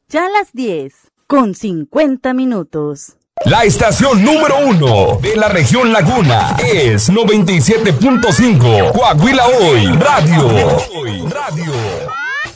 Ya las 10:50. La estación número 1 de la región Laguna es 97.5 Coahuila Hoy Radio.